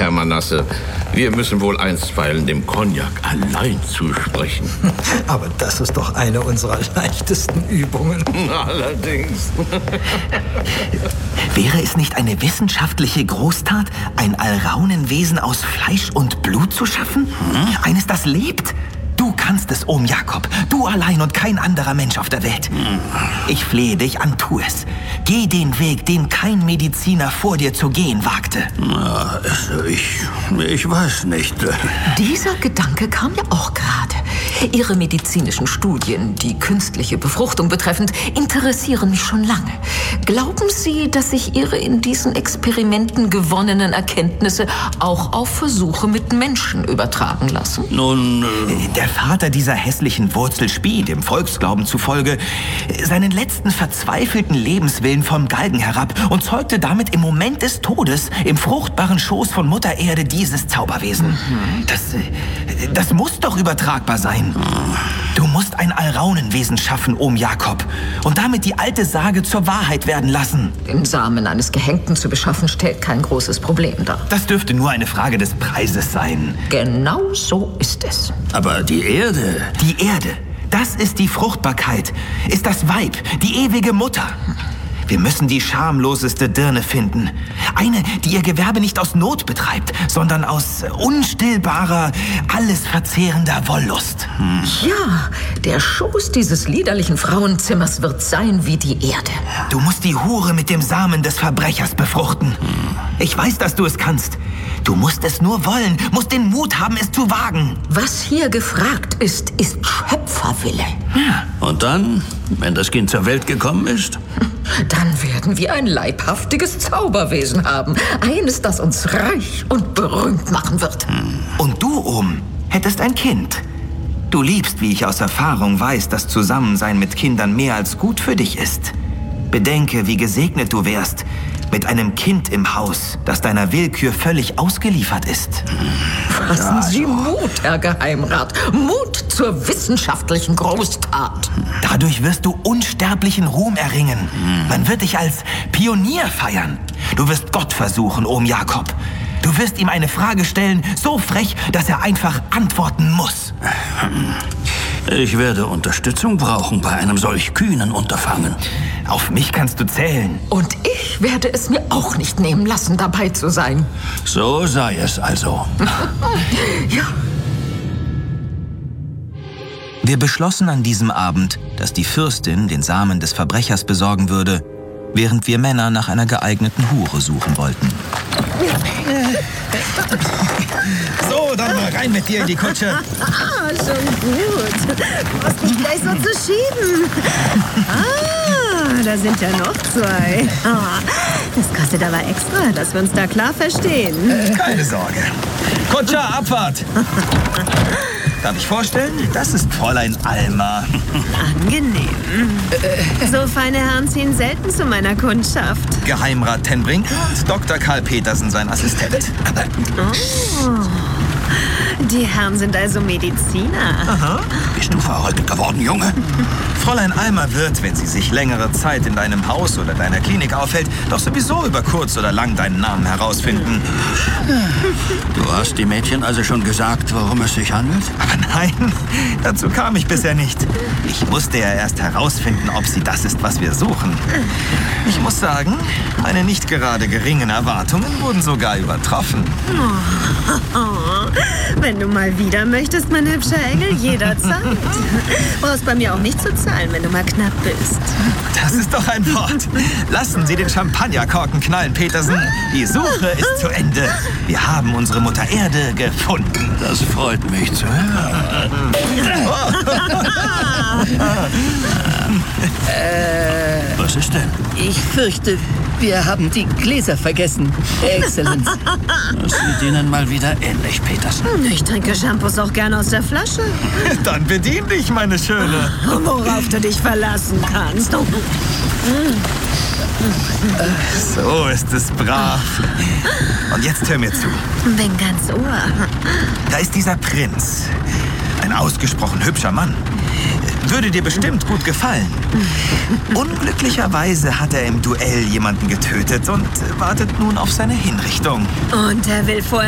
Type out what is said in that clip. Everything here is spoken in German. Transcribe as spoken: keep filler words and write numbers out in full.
Herr Manasse. Wir müssen wohl einstweilen dem Cognac allein zusprechen. Aber das ist doch eine unserer leichtesten Übungen. Allerdings. Wäre es nicht eine wissenschaftliche Großtat, ein Alraunenwesen aus Fleisch und Blut zu schaffen? Hm? Eines, das lebt? Du kannst es, Ohm Jakob. Du allein und kein anderer Mensch auf der Welt. Ich flehe dich an, tu es. Geh den Weg, den kein Mediziner vor dir zu gehen wagte. Na, ich, ich weiß nicht. Dieser Gedanke kam ja auch gerade. Ihre medizinischen Studien, die künstliche Befruchtung betreffend, interessieren mich schon lange. Glauben Sie, dass sich Ihre in diesen Experimenten gewonnenen Erkenntnisse auch auf Versuche mit Menschen übertragen lassen? Nun, äh Der Vater dieser hässlichen Wurzel spie, dem Volksglauben zufolge, seinen letzten verzweifelten Lebenswillen vom Galgen herab und zeugte damit im Moment des Todes im fruchtbaren Schoß von Mutter Erde dieses Zauberwesen. Mhm. Das, das muss doch übertragbar sein. Du musst ein Alraunenwesen schaffen, Ohm Jakob, und damit die alte Sage zur Wahrheit werden lassen. Den Samen eines Gehängten zu beschaffen, stellt kein großes Problem dar. Das dürfte nur eine Frage des Preises sein. Genau so ist es. Aber die Erde... Die Erde, das ist die Fruchtbarkeit, ist das Weib, die ewige Mutter. Wir müssen die schamloseste Dirne finden. Eine, die ihr Gewerbe nicht aus Not betreibt, sondern aus unstillbarer, alles verzehrender Wollust. Hm. Ja, der Schoß dieses liederlichen Frauenzimmers wird sein wie die Erde. Du musst die Hure mit dem Samen des Verbrechers befruchten. Ich weiß, dass du es kannst. Du musst es nur wollen, musst den Mut haben, es zu wagen. Was hier gefragt ist, ist Schöpferwille. Ja. Und dann, wenn das Kind zur Welt gekommen ist? Dann werden wir ein leibhaftiges Zauberwesen haben. Eines, das uns reich und berühmt machen wird. Und du, Ohm, hättest ein Kind. Du liebst, wie ich aus Erfahrung weiß, das Zusammensein mit Kindern mehr als gut für dich ist. Bedenke, wie gesegnet du wärst mit einem Kind im Haus, das deiner Willkür völlig ausgeliefert ist. Fassen ja, Sie Mut, Herr Geheimrat. Mut zur wissenschaftlichen Großtat. Dadurch wirst du unsterblichen Ruhm erringen. Man wird dich als Pionier feiern. Du wirst Gott versuchen, Ohm Jakob. Du wirst ihm eine Frage stellen, so frech, dass er einfach antworten muss. Ich werde Unterstützung brauchen bei einem solch kühnen Unterfangen. Auf mich kannst du zählen. Und ich werde es mir auch nicht nehmen lassen, dabei zu sein. So sei es also. Ja. Wir beschlossen an diesem Abend, dass die Fürstin den Samen des Verbrechers besorgen würde, während wir Männer nach einer geeigneten Hure suchen wollten. So, dann mal rein mit dir in die Kutsche. Ah, schon gut. Du musst nicht gleich so zu schieben. Ah, da sind ja noch zwei. Ah, das kostet aber extra, dass wir uns da klar verstehen. Äh, keine Sorge. Kutscher, Abfahrt. Darf ich vorstellen? Das ist Fräulein Alma. Angenehm. So feine Herren ziehen selten zu meiner Kundschaft. Geheimrat Tenbrink und Doktor Karl Petersen, sein Assistent. Oh. Die Herren sind also Mediziner. Aha. Bist du verrückt geworden, Junge? Fräulein Alma wird, wenn sie sich längere Zeit in deinem Haus oder deiner Klinik aufhält, doch sowieso über kurz oder lang deinen Namen herausfinden. Du hast die Mädchen also schon gesagt, worum es sich handelt? Aber nein, dazu kam ich bisher nicht. Ich musste ja erst herausfinden, ob sie das ist, was wir suchen. Ich muss sagen, meine nicht gerade geringen Erwartungen wurden sogar übertroffen. Oh, wenn du mal wieder möchtest, mein hübscher Engel, jederzeit. Brauchst bei mir auch nicht zu zahlen, wenn du mal knapp bist. Das ist doch ein Wort. Lassen Sie den Champagnerkorken knallen, Petersen. Die Suche ist zu Ende. Wir haben unsere Mutter Erde gefunden. Das freut mich zu hören. äh, Was ist denn? Ich fürchte, wir haben die Gläser vergessen, Exzellenz. Das sieht Ihnen mal wieder ähnlich, Petersen. Ich trinke Shampoos auch gerne aus der Flasche. Dann bedien dich, meine Schöne. Worauf du dich verlassen kannst. Oh. So ist es brav. Und jetzt hör mir zu. Bin ganz Ohr. Da ist dieser Prinz. Ein ausgesprochen hübscher Mann. Würde dir bestimmt gut gefallen. Unglücklicherweise hat er im Duell jemanden getötet und wartet nun auf seine Hinrichtung. Und er will vorher